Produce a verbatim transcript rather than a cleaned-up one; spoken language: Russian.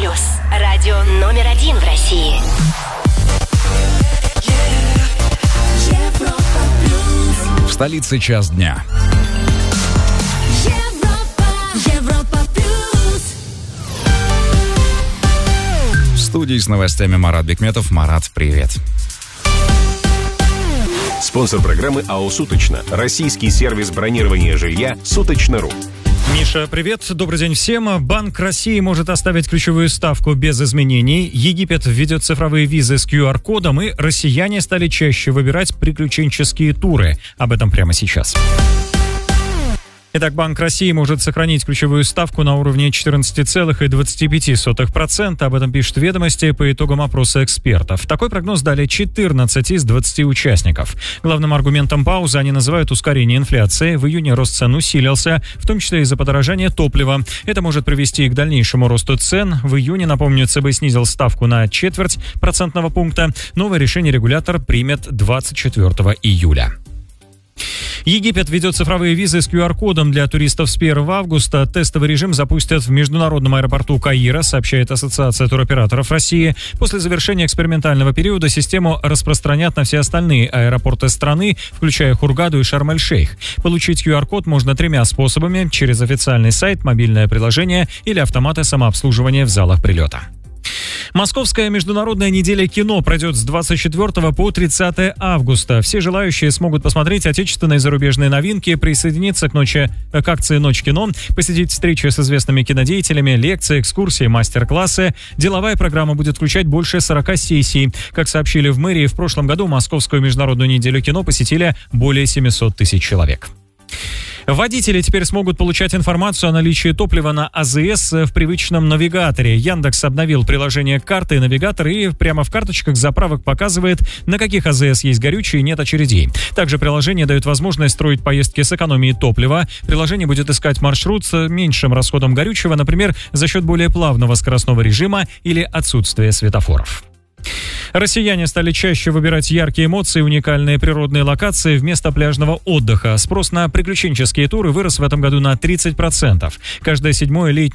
плюс. Радио номер один в России. Европа плюс. В столице час дня. Европа, Европа плюс. В студии с новостями Марат Бекметов. Марат, привет. Спонсор программы АО «Суточно». Российский сервис бронирования жилья «Суточно.ру». Миша, привет. Добрый день всем. Банк России может оставить ключевую ставку без изменений. Египет введет цифровые визы с ку ар кодом, и россияне стали чаще выбирать приключенческие туры. Об этом прямо сейчас. Итак, Банк России может сохранить ключевую ставку на уровне четырнадцать целых двадцать пять сотых процента. Об этом пишут «Ведомости» по итогам опроса экспертов. Такой прогноз дали четырнадцать из двадцати участников. Главным аргументом паузы они называют ускорение инфляции. В июне рост цен усилился, в том числе из-за подорожания топлива. Это может привести к дальнейшему росту цен. В июне, напомню, ЦБ снизил ставку на четверть процентного пункта. Новое решение регулятор примет двадцать четвёртого июля. Египет ведет цифровые визы с ку ар кодом для туристов с первого августа. Тестовый режим запустят в международном аэропорту Каира, сообщает Ассоциация туроператоров России. После завершения экспериментального периода систему распространят на все остальные аэропорты страны, включая Хургаду и Шарм-эль-Шейх. Получить ку ар код можно тремя способами: через официальный сайт, мобильное приложение или автоматы самообслуживания в залах прилета. Московская международная неделя кино пройдет с двадцать четвёртого по тридцатое августа. Все желающие смогут посмотреть отечественные и зарубежные новинки, присоединиться к, ночи, к акции «Ночь кино», посетить встречи с известными кинодеятелями, лекции, экскурсии, мастер-классы. Деловая программа будет включать больше сорока сессий. Как сообщили в мэрии, в прошлом году Московскую международную неделю кино посетили более семисот тысяч человек. Водители теперь смогут получать информацию о наличии топлива на а зэ эс в привычном навигаторе. Яндекс обновил приложение «Карты» и «Навигатор», и прямо в карточках заправок показывает, на каких а зэ эс есть горючее и нет очередей. Также приложение дает возможность строить поездки с экономией топлива. Приложение будет искать маршрут с меньшим расходом горючего, например, за счет более плавного скоростного режима или отсутствия светофоров. Россияне стали чаще выбирать яркие эмоции и уникальные природные локации вместо пляжного отдыха. Спрос на приключенческие туры вырос в этом году на тридцать процентов. Каждое седьмое летнее